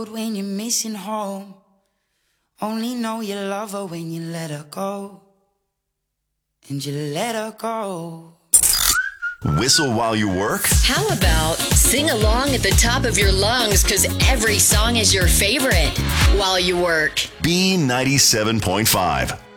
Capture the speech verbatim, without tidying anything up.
When you're missing home, only know you love her when you let her go, and you let her go. Whistle while you work? How about sing along at the top of your lungs because every song is your favorite while you work? B ninety-seven point five.